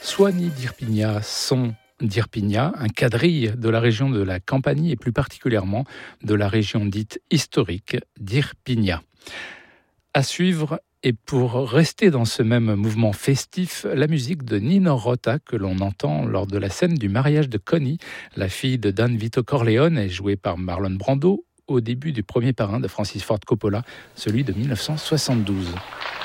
Suoni d'Irpinia, son d'Irpinia, un quadrille de la région de la Campanie et plus particulièrement de la région dite historique d'Irpinia. À suivre, et pour rester dans ce même mouvement festif, la musique de Nino Rota que l'on entend lors de la scène du mariage de Connie, la fille de Don Vito Corleone, est jouée par Marlon Brando au début du premier Parrain de Francis Ford Coppola, celui de 1972.